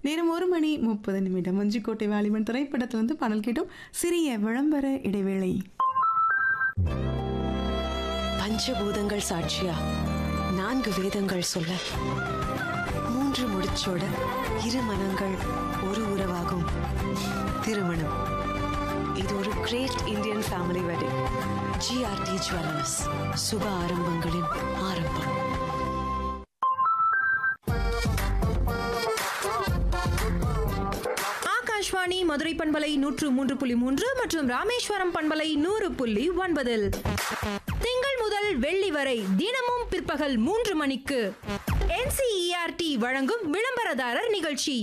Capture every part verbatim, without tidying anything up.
நேரம் ஒரு மணி முப்பது நிமிடம். வஞ்சிக்கோட்டை வாலிபன் திரைப்படத்துல வந்து பாடல் கேட்டோம். சிறிய விளம்பர இடைவேளை. பஞ்சபூதங்கள் சாட்சியா நான்கு வேதங்கள் சொல்ல மூன்று முடிச்சோட இரு மனங்கள் ஒரு உறவாகும். திருமணம் இது ஒரு great Indian family wedding. GRT jewellers, சுப ஆரம்பங்களின் ஆரம்பம். ஆகாஷ்வாணி மதுரை பண்பலை நூற்று மூன்று புள்ளி மூன்று மற்றும் ராமேஸ்வரம் பண்பலை நூறு புள்ளி ஒன்பதில் திங்கள் முதல் வெள்ளி வரை தினமும் பிற்பகல் மூன்று மணிக்கு என்சிஇஆர்டி வழங்கும் விளம்பரதாரர் நிகழ்ச்சி.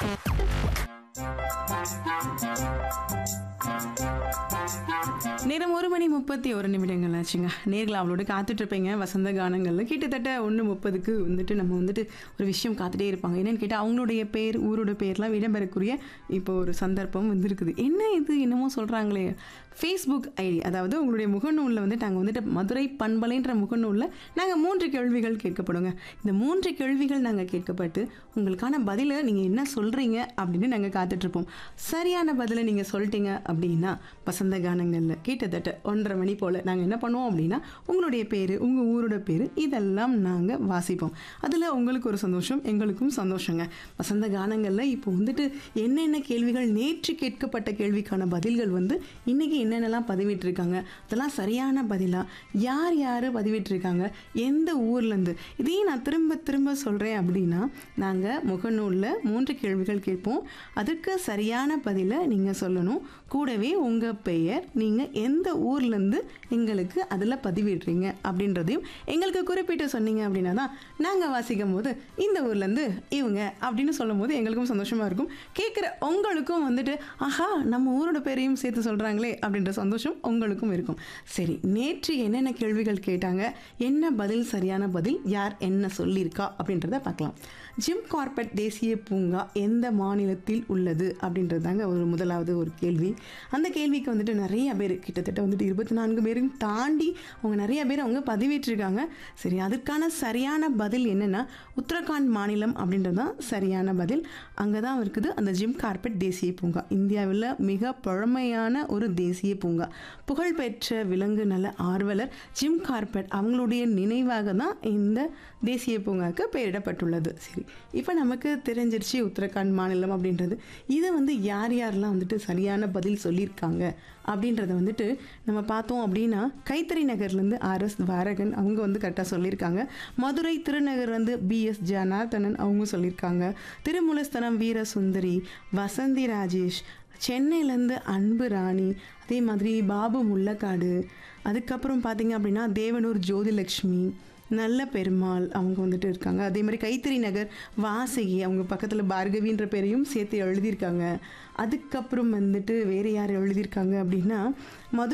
நேரம் ஒரு மணி முப்பத்தி ஒரு நிமிடங்கள் ஆச்சுங்க. நேரில் அவளோட காத்துட்டு இருப்பீங்க வசந்த கானங்கள்ல. கிட்டத்தட்ட ஒன்று முப்பதுக்கு வந்துட்டு நம்ம வந்துட்டு ஒரு விஷயம் காத்துட்டே இருப்பாங்க. என்னன்னு கேட்டால் அவங்களுடைய பேர் ஊரோட பேர்லாம் இடம்பெறக்கூடிய இப்போ ஒரு சந்தர்ப்பம் வந்துருக்குது. என்ன இது என்னமோ சொல்கிறாங்களே, ஃபேஸ்புக் ஐடி, அதாவது உங்களுடைய முகநூலில் வந்து நாங்கள் வந்துட்டு மதுரை பண்பலைன்ற முகநூலில் நாங்கள் மூன்று கேள்விகள் கேட்கப்படுங்க. இந்த மூன்று கேள்விகள் நாங்கள் கேட்கப்பட்டு உங்களுக்கான பதிலை நீங்கள் என்ன சொல்கிறீங்க அப்படின்னு நாங்கள் காத்துட்ருப்போம். சரியான பதிலை நீங்கள் சொல்லிட்டீங்க அப்படின்னா வசந்த கானங்களில் கிட்டத்தட்ட ஒன்றரை மணி போல் நாங்கள் என்ன பண்ணுவோம் அப்படின்னா உங்களுடைய பேர் உங்கள் ஊரோட பேர் இதெல்லாம் நாங்கள் வாசிப்போம். அதில் உங்களுக்கு ஒரு சந்தோஷம், எங்களுக்கும் சந்தோஷங்க. வசந்த கானங்களில் இப்போ வந்துட்டு என்னென்ன கேள்விகள், நேற்று கேட்கப்பட்ட கேள்விக்கான பதில்கள் வந்து இன்றைக்கி என்னென்னலாம் பதிவிட்டிருக்காங்க, அதெல்லாம் சரியான பதிலாக யார் யார் பதிவிட்டிருக்காங்க, எந்த ஊர்லேருந்து, இதையும் நான் திரும்ப திரும்ப சொல்கிறேன் அப்படின்னா நாங்கள் முகநூலில் மூன்று கேள்விகள் கேட்போம். அதுக்கு சரியான பதிலை நீங்கள் சொல்லணும். கூடவே உங்கள் பெயர், நீங்கள் எந்த ஊர்லேருந்து எங்களுக்கு அதில் பதிவிடுறீங்க அப்படின்றதையும் எங்களுக்கு குறிப்பிட்டு சொன்னீங்க அப்படின்னா தான் நாங்கள் வாசிக்கும் போது இந்த ஊர்லேருந்து இவங்க அப்படின்னு சொல்லும் போது எங்களுக்கும் சந்தோஷமாக இருக்கும். கேட்குற உங்களுக்கும் வந்துட்டு ஆஹா நம்ம ஊரோட பேரையும் சேர்த்து சொல்கிறாங்களே அப்படின்ற சந்தோஷம் உங்களுக்கும் இருக்கும். சரி, நேற்று என்னென்ன கேள்விகள் கேட்டாங்க, என்ன பதில் சரியான பதில், யார் என்ன சொல்லியிருக்கா அப்படின்றத பார்க்கலாம். ஜிம் கார்பெட் தேசிய பூங்கா எந்த மாநிலத்தில் உள்ளது அப்படின்றது தாங்க ஒரு முதலாவது ஒரு கேள்வி. அந்த கேள்விக்கு வந்துட்டு நிறைய பேர், கிட்டத்தட்ட வந்துட்டு இருபத்தி நான்கு பேரும் தாண்டி அவங்க நிறைய பேர் அவங்க பதிவிட்டிருக்காங்க. சரி, அதுக்கான சரியான பதில் என்னென்னா உத்தரகாண்ட் மாநிலம் அப்படின்றது தான் சரியான பதில். அங்கே தான் இருக்குது அந்த ஜிம் கார்பெட் தேசிய பூங்கா. இந்தியாவில் மிக பழமையான ஒரு தேசிய பூங்கா. புகழ்பெற்ற விலங்கு நல ஆர்வலர் ஜிம் கார்பெட் அவங்களுடைய நினைவாக தான் இந்த தேசிய பூங்காவுக்கு பெயரிடப்பட்டுள்ளது. சரி, இப்போ நமக்கு தெரிஞ்சிருச்சு உத்தரகாண்ட் மாநிலம் அப்படின்றது. இதை வந்து யார் யாரெல்லாம் வந்துட்டு சரியான பதில் சொல்லியிருக்காங்க அப்படின்றத வந்துட்டு நம்ம பார்த்தோம் அப்படின்னா கைத்தறி நகர்லேருந்து ஆர் எஸ் துவாரகன் அவங்க வந்து கரெக்டாக சொல்லியிருக்காங்க. மதுரை திருநகர் வந்து பி எஸ் ஜனார்தனன் அவங்க சொல்லியிருக்காங்க. திருமுலஸ்தனம் வீர சுந்தரி, வசந்தி ராஜேஷ், சென்னையிலேருந்து அன்பு ராணி, அதே மாதிரி பாபு முள்ளக்காடு, அதுக்கப்புறம் பார்த்திங்க அப்படின்னா தேவனூர் ஜோதிலக்ஷ்மி, நல்ல பெருமாள் அவங்க வந்துட்டு இருக்காங்க. அதே மாதிரி கைத்தறி நகர் வாசகி அவங்க பக்கத்தில் பார்கவின்ற பேரையும் சேர்த்து எழுதியிருக்காங்க. அதுக்கப்புறம் வந்துட்டு வேறு யார் எழுதியிருக்காங்க அப்படின்னா மது